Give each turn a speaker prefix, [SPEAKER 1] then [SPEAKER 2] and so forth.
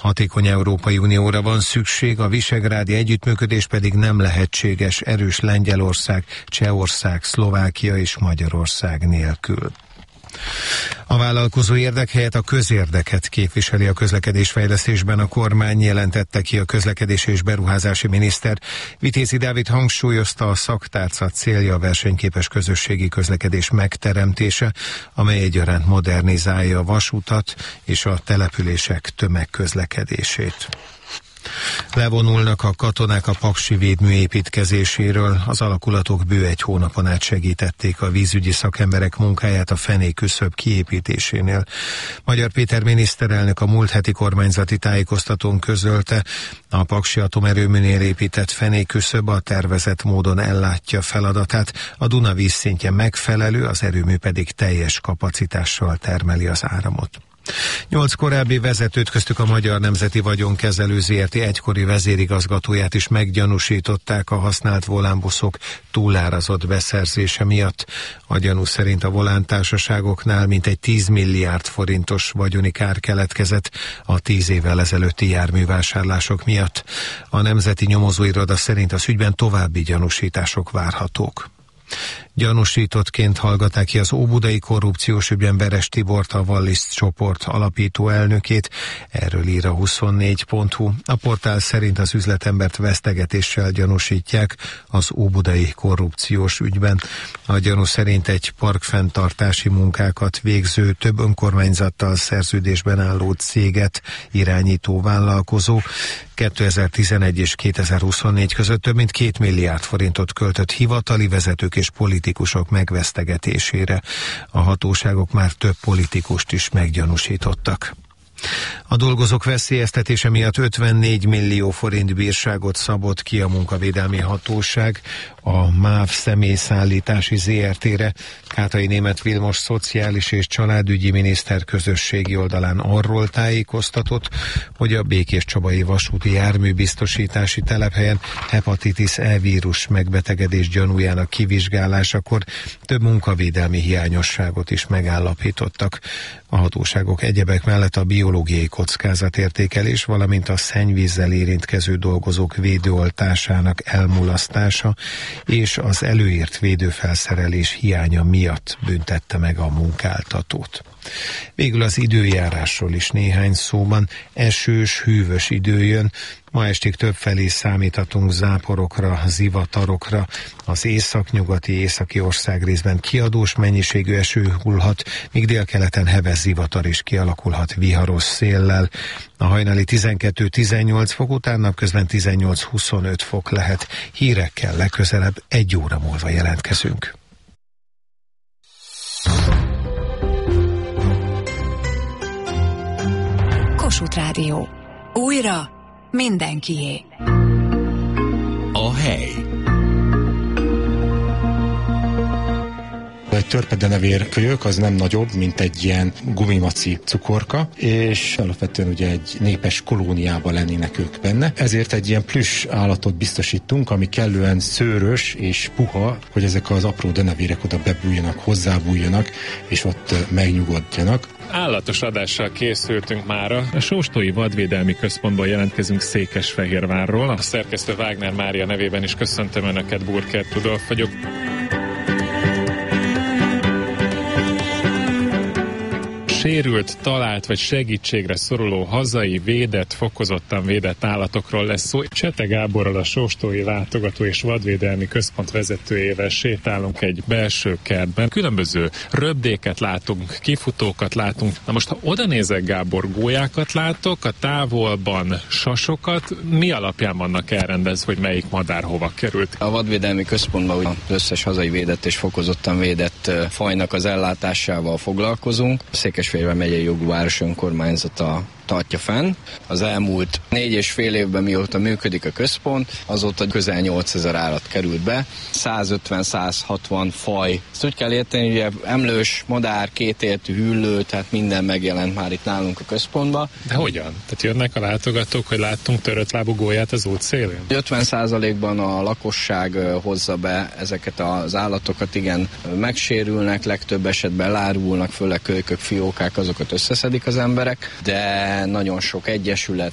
[SPEAKER 1] Hatékony Európai Unióra van szükség, a visegrádi együttműködés pedig nem lehetséges erős Lengyelország, Csehország, Szlovákia és Magyarország nélkül. A vállalkozó érdek helyett a közérdeket képviseli a közlekedésfejlesztésben. A kormány jelentette ki a közlekedési és beruházási miniszter. Vitézi Dávid hangsúlyozta, a szaktárca célja a versenyképes közösségi közlekedés megteremtése, amely egyaránt modernizálja a vasutat és a települések tömegközlekedését. Levonulnak a katonák a paksi védmű építkezéséről. Az alakulatok bő egy hónapon át segítették a vízügyi szakemberek munkáját a fenéküszöb kiépítésénél. Magyar Péter miniszterelnök a múlt heti kormányzati tájékoztatón közölte, a paksi atomerőműnél épített fenéküszöb a tervezett módon ellátja feladatát, a Duna vízszintje megfelelő, az erőmű pedig teljes kapacitással termeli az áramot. 8 korábbi vezetőt, köztük a Magyar Nemzeti Vagyonkezelő Zrt. Egykori vezérigazgatóját is meggyanúsították a használt volánbuszok túlárazott beszerzése miatt. A gyanú szerint a volántársaságoknál mintegy 10 milliárd forintos vagyoni kár keletkezett a 10 évvel ezelőtti járművásárlások miatt. A Nemzeti Nyomozóiroda szerint az ügyben további gyanúsítások várhatók. Gyanúsítottként hallgatták ki az óbudai korrupciós ügyben Veres Tibort, a Wallis csoport alapító elnökét. Erről ír a 24.hu. A portál szerint az üzletembert vesztegetéssel gyanúsítják az óbudai korrupciós ügyben. A gyanú szerint egy parkfenntartási munkákat végző, több önkormányzattal szerződésben álló céget irányító vállalkozó 2011 és 2024 között több mint 2 milliárd forintot költött hivatali vezetők és politikusok megvesztegetésére. A hatóságok már több politikust is meggyanúsítottak. A dolgozók veszélyeztetése miatt 54 millió forint bírságot szabott ki a munkavédelmi hatóság a MÁV személyszállítási ZRT-re. Kátai Németh Vilmos szociális és családügyi miniszter közösségi oldalán arról tájékoztatott, hogy a Békéscsabai vasúti járműbiztosítási telephelyen hepatitis E vírus megbetegedés gyanújának kivizsgálásakor több munkavédelmi hiányosságot is megállapítottak. A hatóságok egyebek mellett a biológiai kockázatértékelés, valamint a szennyvízzel érintkező dolgozók védőoltásának elmulasztása és az előírt védőfelszerelés hiánya miatt büntette meg a munkáltatót. Végül az időjárásról is néhány szóban. Esős, hűvös idő jön. Ma estig többfelé számíthatunk záporokra, zivatarokra. Az északnyugati, északi országrészben kiadós mennyiségű eső hullhat, míg délkeleten heves zivatar is kialakulhat viharos széllel. A hajnali 12-18 fok után napközben 18-25 fok lehet. Hírekkel legközelebb 1 óra múlva jelentkezünk.
[SPEAKER 2] Kossuth Rádió. Újra mindenkié.
[SPEAKER 3] A hely.
[SPEAKER 4] Egy törpedenevér kölyök az nem nagyobb, mint egy ilyen gumimaci cukorka, és alapvetően ugye egy népes kolóniában lennének ők benne. Ezért egy ilyen plüss állatot biztosítunk, ami kellően szőrös és puha, hogy ezek az apró denevérek oda bebújjanak, hozzábújjanak, és ott megnyugodjanak.
[SPEAKER 5] Állatos adással készültünk mára. A Sóstói Vadvédelmi Központból jelentkezünk Székesfehérvárról. A szerkesztő Wagner Mária nevében is köszöntöm Önöket, Burkert Rudolf vagyok. Sérült, talált vagy segítségre szoruló hazai, védett, fokozottan védett állatokról lesz szó. Csete Gáborral, a Sóstói Látogató és Vadvédelmi Központ vezetőjével sétálunk egy belső kertben. Különböző röpdéket látunk, kifutókat látunk. Na most, ha oda nézek, Gábor, gólyákat látok, a távolban sasokat. Mi alapján vannak elrendezve, hogy melyik madár hova került?
[SPEAKER 6] A Vadvédelmi Központban az összes hazai védett és fokozottan védett fajnak az ellátásával foglalkozunk. Székesfehérvár megyei jogú város önkormányzata tartja fenn. Az elmúlt 4,5 évben, mióta működik a központ, azóta közel 8000 állat került be, 150-160 faj. Ezt úgy kell érteni, hogy emlős, madár, kétértű, hüllő, tehát minden megjelent már itt nálunk a központban.
[SPEAKER 5] De hogyan? Tehát jönnek a látogatók, hogy láttunk törött lábú gólyát az út szélén?
[SPEAKER 6] 50%-ban a lakosság hozza be ezeket az állatokat, igen, megsérülnek, legtöbb esetben elárulnak, főleg kölykök, fiókák, azokat összeszedik az emberek, de nagyon sok egyesület,